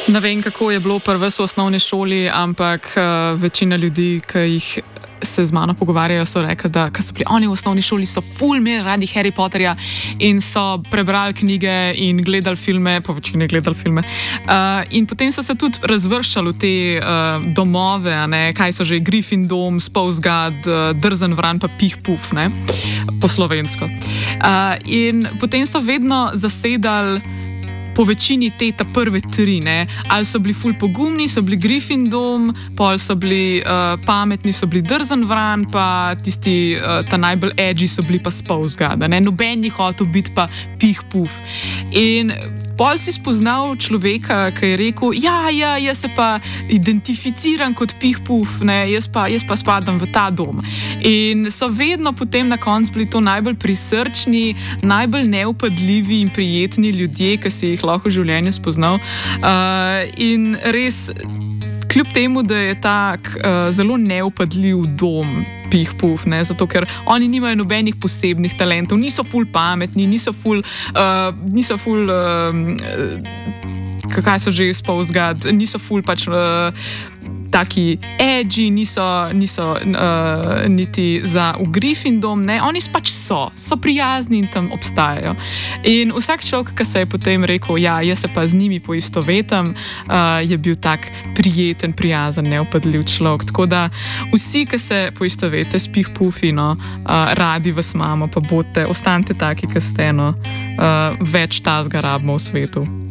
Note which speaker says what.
Speaker 1: Ne vem, kako je bilo prvo v osnovni šoli, ampak večina ljudi, ki jih se z mano pogovarjajo, so rekli, da ko so bili oni v osnovni šoli, so ful imeli radi Harry Potterja in so prebrali knjige in gledali filme, po večini gledali filme. In potem so se tudi razvrščali v te domove, kaj so že Gryffindor, Spousgard, Drzen vran pa Pih Puf, po slovensko. In potem so vedno zasedali po večini te prve tri, ali so bili ful pogumni, so bili Gryffindor, pol so bili pametni, so bili Drzen vran, pa tisti ta najbolj edgy so bili pa Spousgard, noben ni hotel biti pa Pih Puf. In pol si spoznal človeka, ki je rekel, jaz se pa identificiram kot Pih Puf, jaz pa spadam v ta dom. In so vedno potem na koncu bili to najbolj prisrčni, najbolj neupadljivi in prijetni ljudje, ki si jih lahko v življenju spoznal. In res, kljub temu, da je tak zelo neupadljiv dom Pih Puf, zato ker oni nimajo nobenih posebnih talentov, niso ful pametni, niso ful kaj so že Spousgard, niso ful pač taki edgy, niso niti za v Gryffindor, oni pač so prijazni in tam obstajajo. In vsak človek, ki se je potem rekel, jaz se pa z njimi poistovetam, je bil tak prijeten, prijazen, neupadljiv človek. Tako da vsi, ki se poistovete s Pih Pufi, radi vas imamo, pa bodite, ostanite taki, ki ste, več tazga rabimo v svetu.